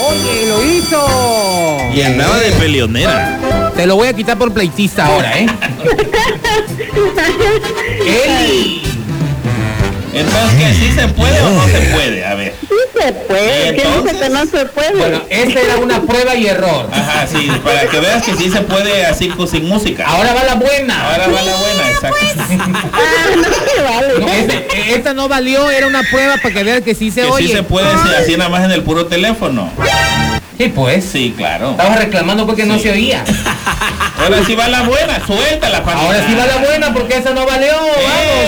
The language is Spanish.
Oye, lo hizo. Y andaba de peleonera. Te lo voy a quitar por pleitista ahora, ¿eh? Eli. Entonces, ¿que sí se puede o no se puede? A ver. Sí se puede, ¿qué dice que no se puede? Bueno, esta era una prueba y error. Ajá, sí, para que veas que sí se puede así sin música. Ahora va la buena. Ahora va la buena, exacto. No se vale. No, esta no valió, era una prueba para que veas que sí se Que oye. sí se puede así nada más en el puro teléfono. Sí, pues. Sí, claro. Estabas reclamando porque no se oía. Ahora sí va la buena, suéltala, Juanita. Ahora sí va la buena porque esa no valió. Vamos.